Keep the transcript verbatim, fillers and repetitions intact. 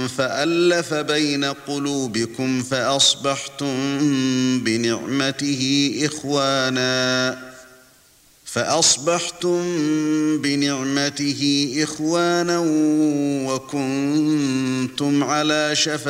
فألف بين قلوبكم فأصبحتم بنعمته إخوانا فأصبحتم بنعمته إخوانا وكنتم على شفا